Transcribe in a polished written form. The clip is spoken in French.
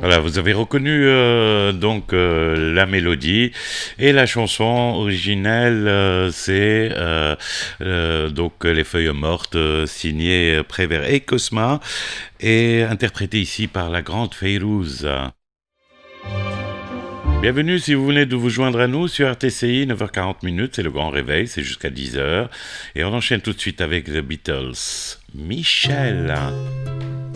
Voilà, vous avez reconnu la mélodie et la chanson originelle, c'est Les Feuilles Mortes, signé Prévert et Cosma et interprété ici par la grande Fayrouz. Bienvenue si vous venez de vous joindre à nous sur RTCI, 9h40 minutes, c'est le grand réveil, c'est jusqu'à 10h. Et on enchaîne tout de suite avec The Beatles. Michel.